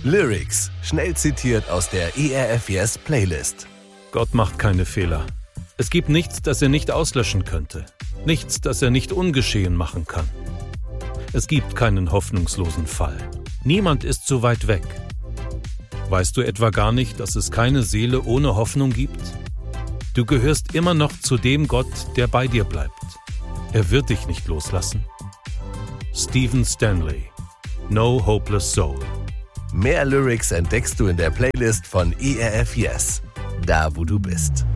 Lyrics, schnell zitiert aus der ERF Yes Playlist. Gott macht keine Fehler. Es gibt nichts, das er nicht auslöschen könnte. Nichts, das er nicht ungeschehen machen kann. Es gibt keinen hoffnungslosen Fall. Niemand ist so weit weg. Weißt du etwa gar nicht, dass es keine Seele ohne Hoffnung gibt? Du gehörst immer noch zu dem Gott, der bei dir bleibt. Er wird dich nicht loslassen. Stephen Stanley, No Hopeless Soul. Mehr Lyrics entdeckst du in der Playlist von ERF Yes, da wo du bist.